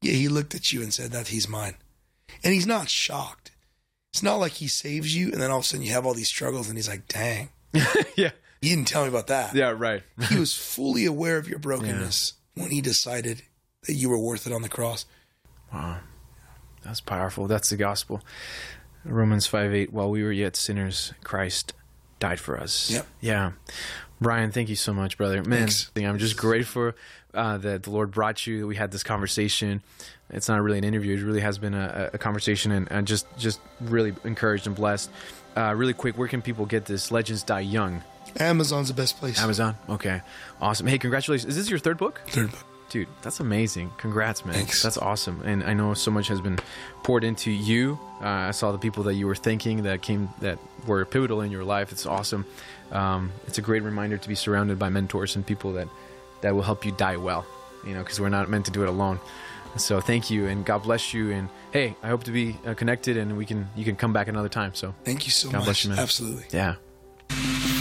Yeah, he looked at you and said that he's mine. And he's not shocked. It's not like he saves you and then all of a sudden you have all these struggles and he's like, dang. Yeah. You didn't tell me about that. Yeah, right. He was fully aware of your brokenness when he decided that you were worth it on the cross. Wow. That's powerful. That's the gospel. Romans 5:8, while we were yet sinners, Christ died for us. Yep. Yeah. Brian, thank you so much, brother. Man, Thanks. I'm just grateful that the Lord brought you, that we had this conversation. It's not really an interview. It really has been a conversation, and just really encouraged and blessed. Really quick, where can people get this? Legends Die Young. Amazon's the best place. Amazon? Okay. Awesome. Hey, congratulations. Is this your third book? Third book. Dude, that's amazing. Congrats, man. Thanks. That's awesome. And I know so much has been poured into you. I saw the people that you were thinking that were pivotal in your life. It's awesome. It's a great reminder to be surrounded by mentors and people that will help you die well, because we're not meant to do it alone. So thank you, and God bless you. And hey, I hope to be connected, and you can come back another time. So Thank you so God much. bless you, man. Absolutely. Yeah.